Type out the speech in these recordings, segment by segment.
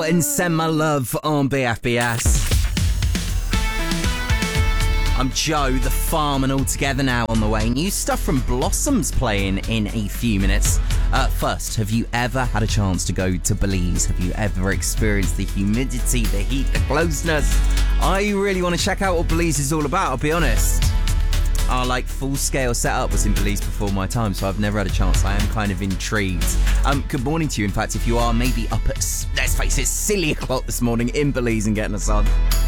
and Send My Love on BFBS. I'm Joe, the farm, and all together now on the way. New stuff from Blossoms playing in a few minutes. First, have you ever had a chance to go to Belize? Have you ever experienced the humidity, the heat, the closeness? I really want to check out what Belize is all about, I'll be honest. Our full-scale setup was in Belize before my time, so I've never had a chance. I am kind of intrigued. Good morning to you. In fact, if you are maybe up at, let's face it, silly o'clock this morning in Belize and getting us on.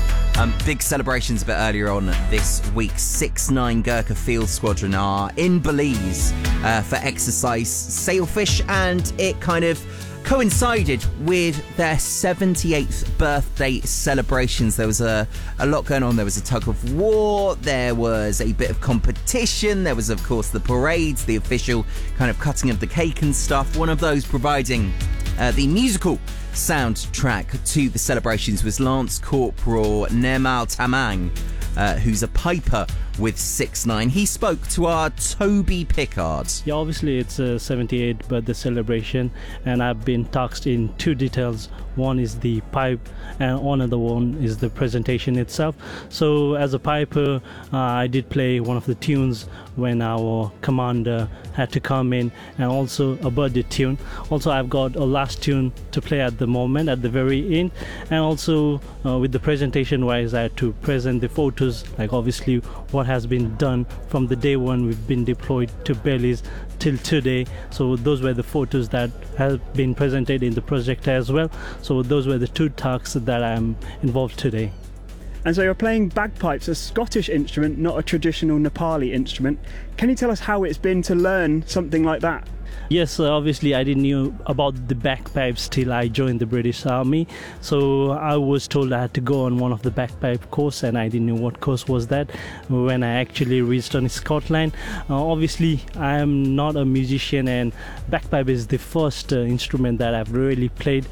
Big celebrations a bit earlier on this week. 6ix9ine Gurkha Field Squadron are in Belize for exercise sailfish, and it kind of coincided with their 78th birthday celebrations. There was a lot going on. There was a tug of war, there was a bit of competition, there was of course the parades, the official kind of cutting of the cake and stuff. One of those providing the musical soundtrack to the celebrations was Lance Corporal Nermal Tamang, who's a piper with 6ix9ine. He spoke to our Toby Pickard. Yeah, obviously it's a 78th birthday celebration, and I've been tasked in two details. One is the pipe, and another one is the presentation itself. So as a piper, I did play one of the tunes when our commander had to come in, and also a birthday tune. Also, I've got a last tune to play at the moment, at the very end, and also with the presentation wise, I had to present the photos, obviously what has been done from the day when we've been deployed to Belize till today. So those were the photos that have been presented in the projector as well. So those were the two tasks that I'm involved today. And so you're playing bagpipes, a Scottish instrument, not a traditional Nepali instrument. Can you tell us how it's been to learn something like that? Yes, obviously I didn't know about the bagpipes till I joined the British Army. So I was told I had to go on one of the bagpipe course, and I didn't know what course was that when I actually reached on Scotland. Obviously I am not a musician, and bagpipe is the first instrument that I've really played.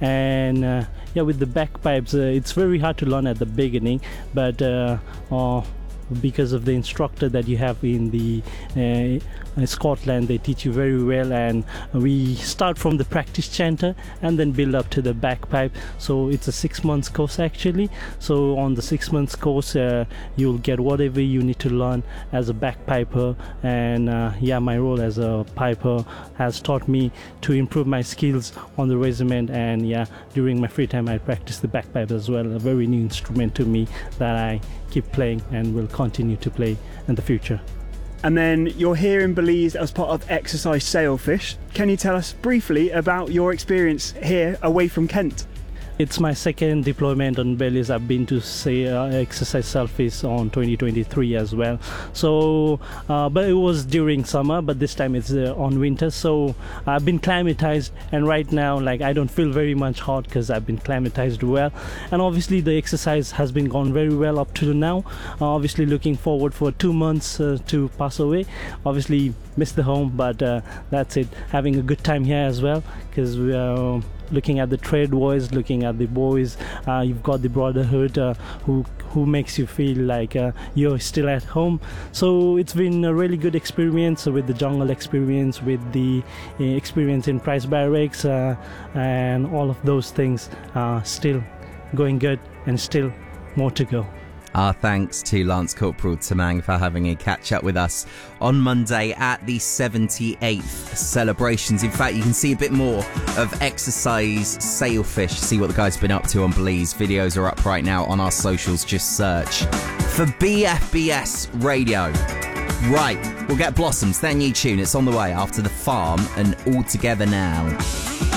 And with the bagpipes, it's very hard to learn at the beginning, but because of the instructor that you have in the Scotland, they teach you very well, and we start from the practice chanter and then build up to the bagpipe. So it's a 6 months course actually. So on the 6 months course, you'll get whatever you need to learn as a bagpiper. And my role as a piper has taught me to improve my skills on the regiment, and during my free time I practice the bagpipe as well, a very new instrument to me that I keep playing and will continue to play in the future. And then you're here in Belize as part of Exercise Sailfish. Can you tell us briefly about your experience here away from Kent? It's my second deployment on Belize. I've been to Exercise Sailfish on 2023 as well. So, but it was during summer, but this time it's on winter. So I've been climatized, and right now, I don't feel very much hot because I've been climatized well. And obviously the exercise has been gone very well up to now. Obviously looking forward for 2 months to pass away. Obviously miss the home, but that's it. Having a good time here as well, because we are looking at the trade boys, looking at the boys. You've got the brotherhood who makes you feel like you're still at home. So it's been a really good experience with the jungle experience, with the experience in Price Barracks, and all of those things are still going good, and still more to go. Our thanks to Lance Corporal Tamang for having a catch-up with us on Monday at the 78th celebrations. In fact, you can see a bit more of Exercise Sailfish, see what the guys have been up to on Belize. Videos are up right now on our socials. Just search for BFBS Radio. Right, we'll get Blossoms, their new tune. It's on the way after The Farm and All Together Now.